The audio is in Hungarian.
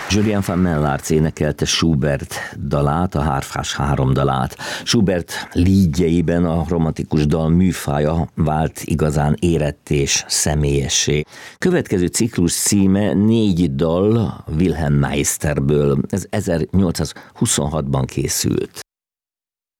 Julien van Mellarc énekelte Schubert dalát, a Hárfás 3 dalát. Schubert lídjeiben a romantikus dal műfája vált igazán érett és személyessé. Következő ciklus címe 4 dal Wilhelm Meisterből. Ez 1826-ban készült.